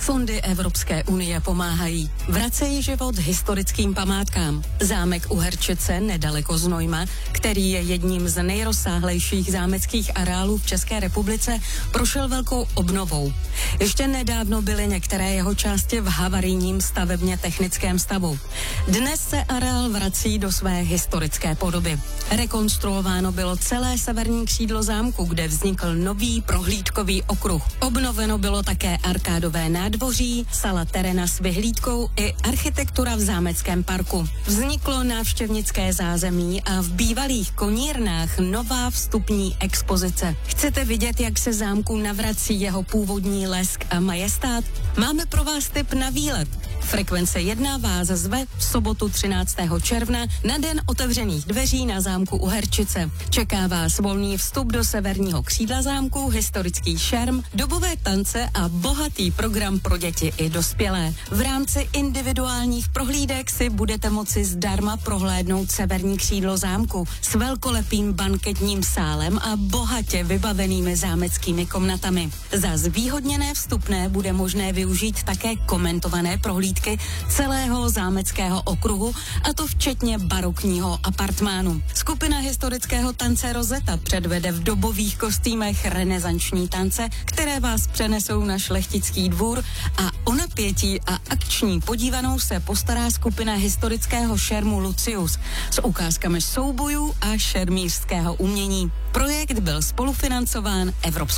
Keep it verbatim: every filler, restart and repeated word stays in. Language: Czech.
Fondy Evropské unie pomáhají. Vracejí život historickým památkám. Zámek u Herčice nedaleko Znojma, který je jedním z nejrozsáhlejších zámeckých areálů v České republice, prošel velkou obnovou. Ještě nedávno byly některé jeho části v havarijním stavebně technickém stavu. Dnes se areál vrací do své historické podoby. Rekonstruováno bylo celé severní křídlo zámku, kde vznikl nový prohlídkový okruh. Obnoveno bylo také arkádové nádvoří, sala terena s vyhlídkou i architektura v zámeckém parku. Vzniklo návštěvnické zázemí a v bývalých konírnách nová vstupní expozice. Chcete vidět, jak se zámku navrací jeho původní lesk a majestát? Máme pro vás tip na výlet. Frekvence jedna vás zve v sobotu třináctého června na den otevřených dveří na zámku u Herčice. Čeká vás volný vstup do severního křídla zámku, historický šerm, dobové tance a bohatý program pro děti i dospělé. V rámci individuálních prohlídek si budete moci zdarma prohlédnout severní křídlo zámku s velkolepým banketním sálem a bohatě vybavenými zámeckými komnatami. Za zvýhodněné vstupné bude možné využít také komentované prohlídky celého zámeckého okruhu, a to včetně barokního apartmánu. Skupina historického tance Rosetta předvede v dobových kostýmech renesanční tance, které vás přenesou na Šlechtický dvůr, a o napětí a akční podívanou se postará skupina historického šermu Lucius s ukázkami soubojů a šermířského umění. Projekt byl spolufinancován Evropskou